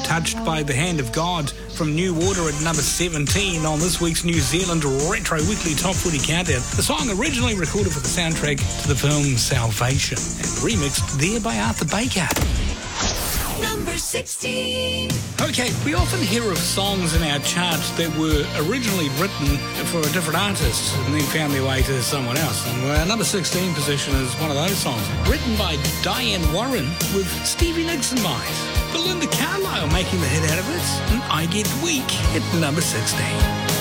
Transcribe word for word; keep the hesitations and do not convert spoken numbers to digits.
Touched by the Hand of God from New Order at number seventeen on this week's New Zealand Retro Weekly Top forty Countdown. The song originally recorded for the soundtrack to the film Salvation and remixed there by Arthur Baker. Number sixteen. Okay, we often hear of songs in our charts that were originally written for a different artist and then found their way to someone else. And our number sixteen position is one of those songs, written by Diane Warren with Stevie Nicks in mind. Belinda Carlisle making the hit out of it, and I Get Weak at number sixteen.